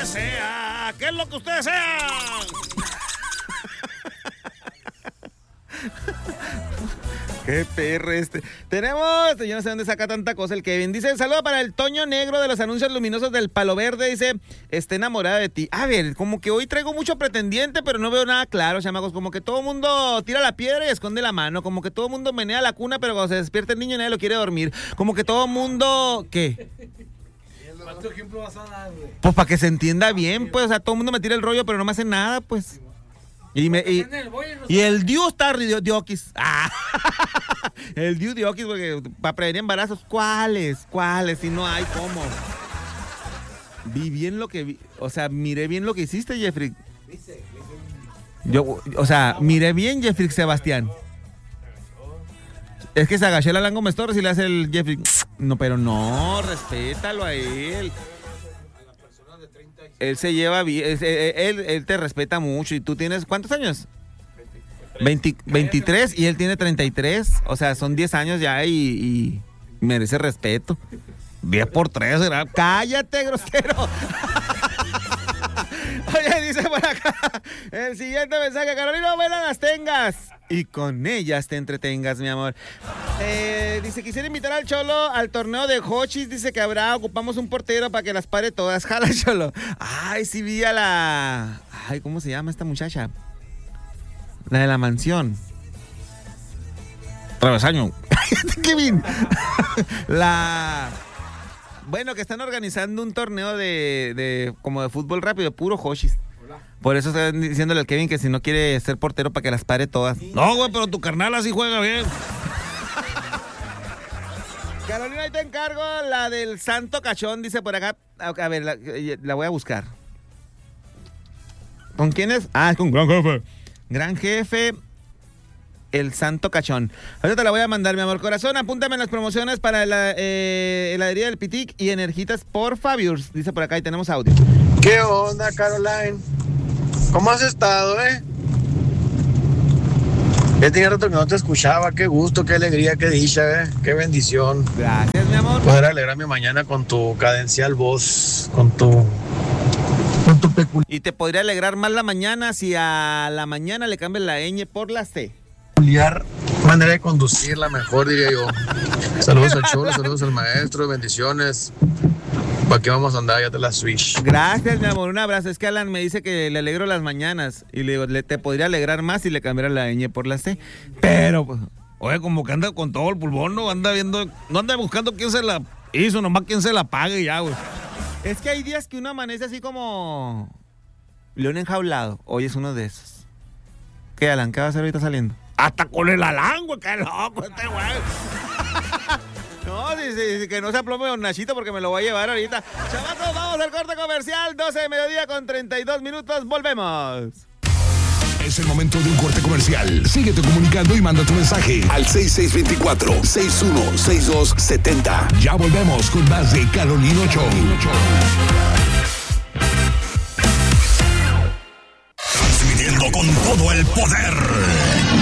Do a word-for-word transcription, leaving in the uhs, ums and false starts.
desea? ¿Qué es lo que usted desea? Qué perro este. Tenemos, yo no sé dónde saca tanta cosa el Kevin. Dice, saludo para el Toño Negro de los anuncios luminosos del Palo Verde. Dice, está enamorada de ti. A ver, como que hoy traigo mucho pretendiente, pero no veo nada claro, chamacos. Como que todo el mundo tira la piedra y esconde la mano. Como que todo el mundo menea la cuna, pero cuando se despierta el niño nadie lo quiere dormir. Como que todo el mundo, ¿qué? ¿Cuánto ejemplo vas a dar, güey? Pues para que se entienda bien, pues. O sea, todo el mundo me tira el rollo, pero no me hace nada, pues. Y, me, y, y el Diu está Diokis. Ah, el Diu Diokis, porque para prevenir embarazos, ¿cuáles? ¿Cuáles? Si no hay, ¿cómo? Vi bien lo que vi, o sea, miré bien lo que hiciste, Jeffrey. Yo, o sea, miré bien, Jeffrey Sebastián. Es que se agaché la Lango Mestorres y le hace el Jeffrey. No, pero no, respétalo a él. Él se lleva bien, él, él, él te respeta mucho. ¿Y tú tienes cuántos años? veinte, veintitrés y él tiene treinta y tres. O sea, son diez años ya y, y merece respeto. diez por tres, ¿verdad? ¡Cállate, grosero! Oye, dice por acá el siguiente mensaje: Carolina, buenas las tengas y con ellas te entretengas, mi amor. Eh, dice, quisiera invitar al Cholo al torneo de Hochis. Dice que habrá, ocupamos un portero para que las pare todas. Jala, Cholo. Ay, sí vi a la... Ay, ¿cómo se llama esta muchacha? La de la mansión. Travesaño. Kevin. La... Bueno, que están organizando un torneo de, de como de fútbol rápido, puro Hochis. Por eso están diciéndole al Kevin que si no quiere ser portero para que las pare todas. No, güey, pero tu carnal así juega bien. Carolina, ahí te encargo la del Santo Cachón, dice por acá. A ver, la, la voy a buscar. ¿Con quién es? Ah, es con Gran Jefe. Gran Jefe, el Santo Cachón. Ahorita te la voy a mandar, mi amor corazón. Apúntame en las promociones para la eh, heladería del Pitic y Energitas por Fabius. Dice por acá y tenemos audio. ¿Qué onda, Caroline? ¿Cómo has estado, eh? Ya tenía rato que no te escuchaba. Qué gusto, qué alegría, qué dicha, eh. Qué bendición. Gracias, mi amor. Poder alegrar mi mañana con tu cadencial voz, con tu... con tu peculiar... Y te podría alegrar más la mañana si a la mañana le cambias la ñ por la C. Manera de conducirla mejor, diría yo. Saludos al Cholo, saludos al maestro, bendiciones. ¿Para qué vamos a andar? Ya te la switch. Gracias, mi amor, un abrazo. Es que Alan me dice que le alegro las mañanas. Y le digo, le, te podría alegrar más si le cambiara la ñ por la C. Pero, pues, oye, como que anda con todo el pulmón, no anda viendo, no anda buscando quién se la hizo, nomás quién se la pague y ya, güey. Es que hay días que uno amanece así como león enjaulado. Hoy es uno de esos. ¿Qué, Alan? ¿Qué va a hacer ahorita saliendo? Hasta con el Alan, güey, qué loco este güey. No, dice, dice que no se aplome don Nachito porque me lo voy a llevar ahorita. Chavacos, vamos al corte comercial, doce de mediodía con treinta y dos minutos, volvemos. Es el momento de un corte comercial. Síguete comunicando y manda tu mensaje al seis seis dos cuatro, seis uno seis dos siete cero. Ya volvemos con más de Carolino Show. Transmitiendo con todo el poder.